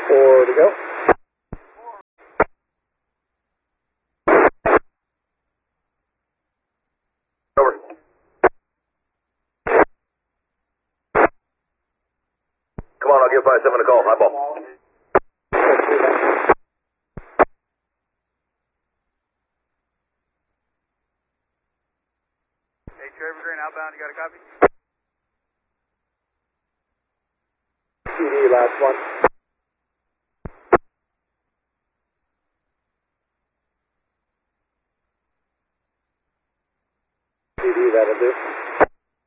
4 to go. Over. Come on, I'll give 5-7 a call. Eyeball. Hey, Trevor Green, outbound, you got a copy? CD, last one.